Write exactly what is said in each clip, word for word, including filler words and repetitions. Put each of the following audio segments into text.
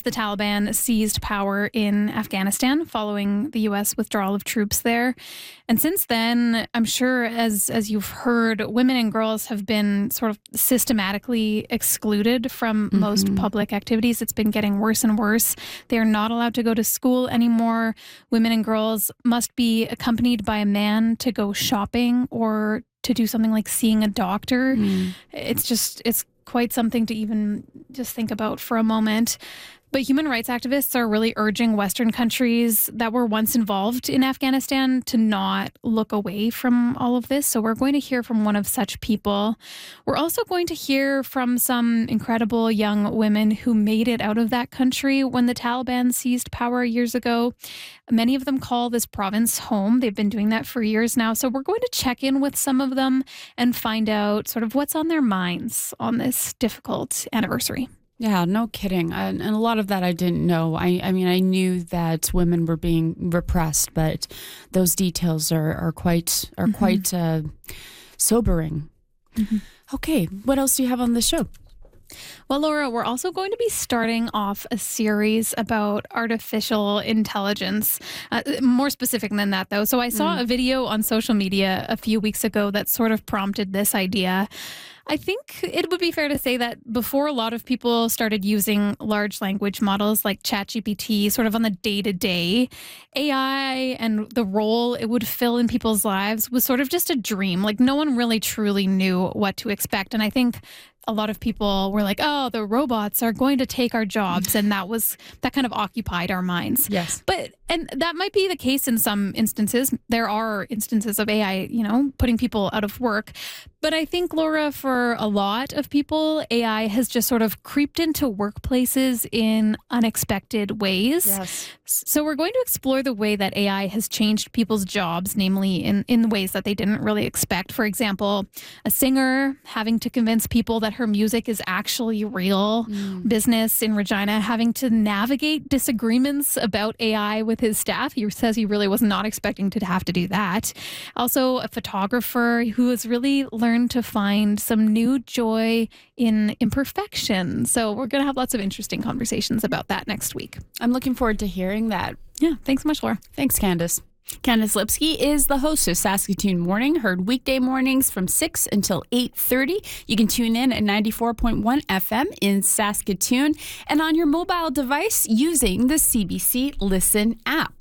the Taliban seized power in Afghanistan following the U S withdrawal of troops there. And since then, I'm sure as as you've heard, women and girls have been sort of systematically excluded from mm-hmm. most public activities. It's been getting worse and worse. They are not allowed to go to school anymore. Women and girls must be accompanied by a man to go shopping or to do something like seeing a doctor. Mm. It's just, it's quite something to even just think about for a moment. But human rights activists are really urging Western countries that were once involved in Afghanistan to not look away from all of this. So we're going to hear from one of such people. We're also going to hear from some incredible young women who made it out of that country when the Taliban seized power years ago. Many of them call this province home. They've been doing that for years now. So we're going to check in with some of them and find out sort of what's on their minds on this difficult anniversary. Yeah, no kidding. And, and a lot of that I didn't know. I, I mean, I knew that women were being repressed, but those details are, are quite are mm-hmm. quite uh, sobering. Mm-hmm. Okay, what else do you have on the show? Well, Laura, we're also going to be starting off a series about artificial intelligence. Uh, more specific than that, though. So I saw mm. a video on social media a few weeks ago that sort of prompted this idea. I think it would be fair to say that before a lot of people started using large language models like ChatGPT sort of on the day-to-day, A I and the role it would fill in people's lives was sort of just a dream. Like no one really truly knew what to expect. And I think a lot of people were like, oh, the robots are going to take our jobs. And that was, that kind of occupied our minds. Yes. But, and that might be the case in some instances. There are instances of A I, you know, putting people out of work. But I think, Laura, for a lot of people, A I has just sort of creeped into workplaces in unexpected ways. Yes. So we're going to explore the way that A I has changed people's jobs, namely in, in ways that they didn't really expect. For example, a singer having to convince people that her music is actually real. Mm. Business in Regina having to navigate disagreements about A I with his staff. He says he really was not expecting to have to do that. Also, a photographer who has really learned to find some new joy in imperfection. So we're going to have lots of interesting conversations about that next week. I'm looking forward to hearing that. Yeah, thanks so much, Laura. Thanks, Candace. Candace Lipsky is the host of Saskatoon Morning, heard weekday mornings from six until eight thirty. You can tune in at ninety-four point one F M in Saskatoon and on your mobile device using the C B C Listen app.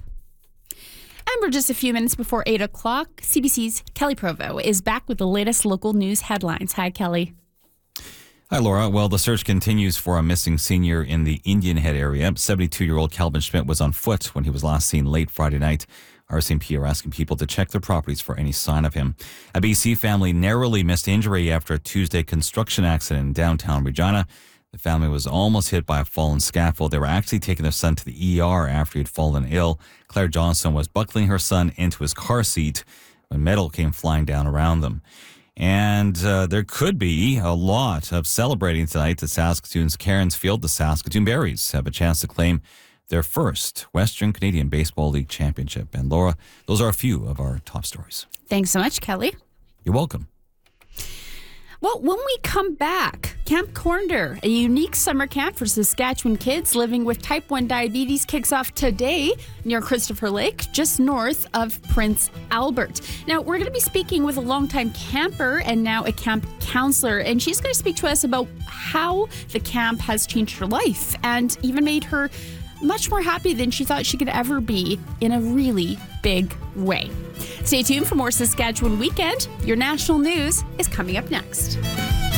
And we're just a few minutes before eight o'clock. C B C's Kelly Provo is back with the latest local news headlines. Hi, Kelly. Hi, Laura. Well, the search continues for a missing senior in the Indian Head area. seventy-two-year-old Calvin Schmidt was on foot when he was last seen late Friday night. R C M P are asking people to check their properties for any sign of him. A B C family narrowly missed injury after a Tuesday construction accident in downtown Regina. The family was almost hit by a fallen scaffold. They were actually taking their son to the E R after he'd fallen ill. Claire Johnson was buckling her son into his car seat when metal came flying down around them. And uh, there could be a lot of celebrating tonight at Saskatoon's Cairns Field. The Saskatoon Berries have a chance to claim their first Western Canadian Baseball League championship. And Laura, those are a few of our top stories. Thanks so much, Kelly. You're welcome. Well, when we come back, Camp Cornder, a unique summer camp for Saskatchewan kids living with type one diabetes, kicks off today near Christopher Lake, just north of Prince Albert. Now, we're going to be speaking with a longtime camper and now a camp counselor, and she's going to speak to us about how the camp has changed her life and even made her much more happy than she thought she could ever be in a really big way. Stay tuned for more Saskatchewan Weekend. Your national news is coming up next.